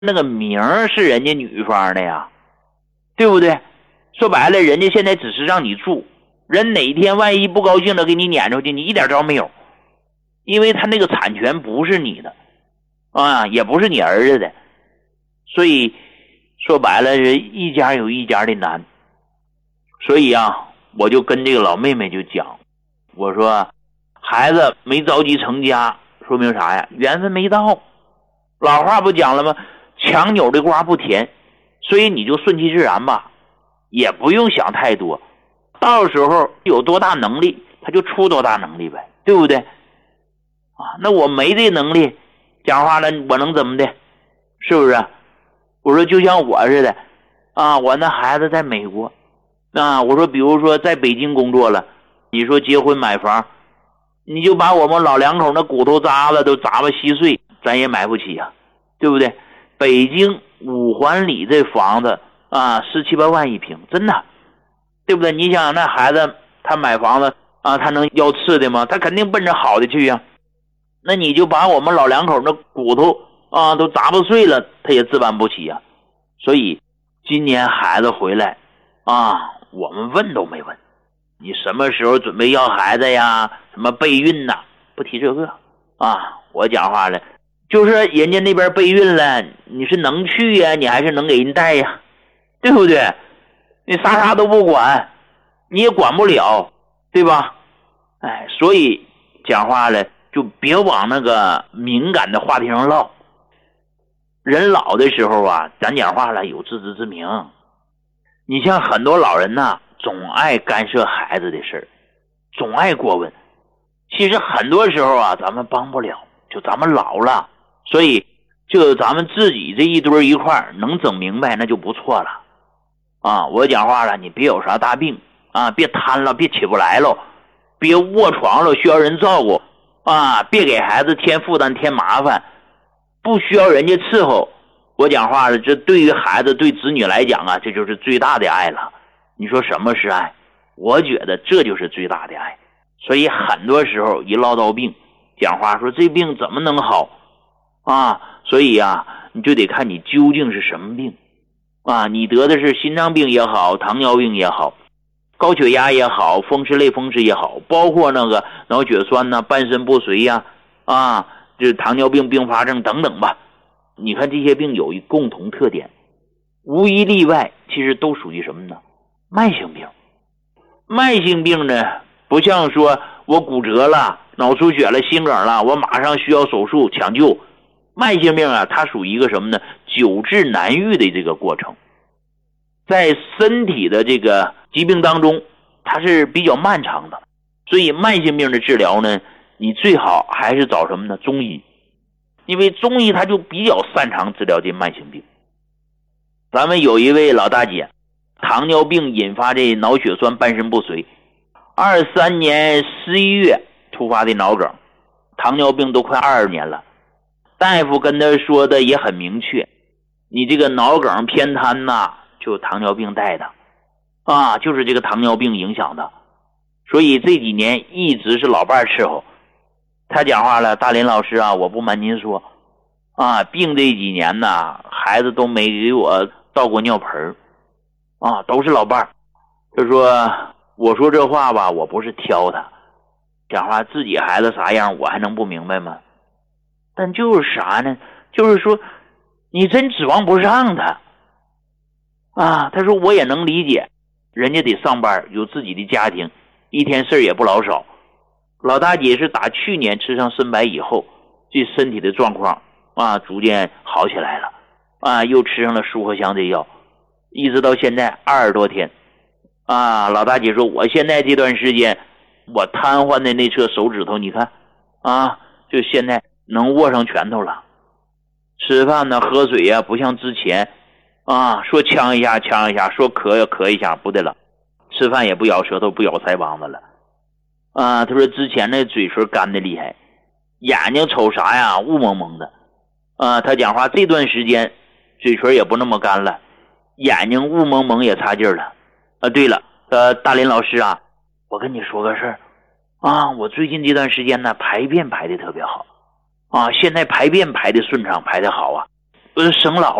那个名是人家女方的呀，对不对？说白了，人家现在只是让你住，人哪天万一不高兴的给你撵出去，你一点招没有，因为他那个产权不是你的啊，也不是你儿子的，所以说白了，一家有一家的难。所以啊，我就跟这个老妹妹就讲，我说孩子没着急成家，说明啥呀？缘分没到。老话不讲了吗？强扭的瓜不甜，所以你就顺其自然吧，也不用想太多。到时候有多大能力，他就出多大能力呗，对不对？啊，那我没这能力，讲话了，我能怎么的？是不是？我说就像我似的，啊，我那孩子在美国，啊，我说比如说在北京工作了，你说结婚买房，你就把我们老两口那骨头渣子都砸巴稀碎，咱也买不起呀，对不对？北京五环里这房子啊，17、18万一平，真的，对不对？你想想那孩子他买房子啊，他能要次的吗？他肯定奔着好的去呀。那你就把我们老两口那骨头啊都砸巴碎了，他也置办不起呀。所以今年孩子回来啊，我们问都没问，你什么时候准备要孩子呀？什么备孕呐？不提这个啊。我讲话了，就是人家那边备孕了，你是能去呀，你还是能给人带呀，对不对？你啥都不管，你也管不了，对吧？哎，所以讲话了，就别往那个敏感的话题上唠。人老的时候啊，咱讲话了有自知之明。你像很多老人呐，总爱干涉孩子的事儿，总爱过问。其实很多时候啊，咱们帮不了，就咱们老了，所以就咱们自己这一堆一块能整明白，那就不错了。啊，我讲话了，你别有啥大病啊，别瘫了，别起不来了，别卧床了，需要人照顾啊，别给孩子添负担添麻烦，不需要人家伺候。我讲话了，这对于孩子对子女来讲啊，这就是最大的爱了。你说什么是爱？我觉得这就是最大的爱。所以很多时候一唠到病，讲话说这病怎么能好啊？所以啊，你就得看你究竟是什么病啊。你得的是心脏病也好，糖尿病也好，高血压也好，风湿类风湿也好，包括那个脑血栓呐、半身不遂呀，啊，这糖尿病并发症等等吧。你看这些病有一共同特点，无一例外，其实都属于什么呢？慢性病。慢性病呢，不像说我骨折了、脑出血了、心梗了，我马上需要手术抢救。慢性病啊，它属于一个什么呢？久治难愈的这个过程，在身体的这个疾病当中，它是比较漫长的。所以慢性病的治疗呢，你最好还是找什么呢？中医。因为中医它就比较擅长治疗这慢性病。咱们有一位老大姐，糖尿病引发的脑血栓半身不遂，23年11月突发的脑梗，糖尿病都快20年了。大夫跟他说的也很明确，你这个脑梗偏瘫呐，就糖尿病带的啊，就是这个糖尿病影响的。所以这几年一直是老伴伺候。他讲话了，大林老师啊，我不瞒您说啊，病这几年呢，孩子都没给我倒过尿盆啊，都是老伴儿。他说，我说这话吧，我不是挑他，讲话自己孩子啥样，我还能不明白吗？但就是啥呢？就是说，你真指望不上他啊。他说我也能理解，人家得上班，有自己的家庭，一天事儿也不老少。老大姐是打去年吃上参白以后，这身体的状况啊逐渐好起来了啊，又吃上了舒和香这药，一直到现在20多天啊。老大姐说，我现在这段时间我瘫痪的那侧手指头，你看啊，就现在能握上拳头了。吃饭呢喝水呀，不像之前啊，说呛一下呛一下，说咳咳一下，不对了，吃饭也不咬舌头不咬腮帮子了啊。他说之前那嘴唇干的厉害，眼睛瞅啥呀雾蒙蒙的啊。他讲话这段时间嘴唇也不那么干了，眼睛雾蒙蒙也差劲了啊。对了，大林老师啊，我跟你说个事儿啊，我最近这段时间呢排便排的特别好啊，现在排便排的顺畅，排的好啊。 省老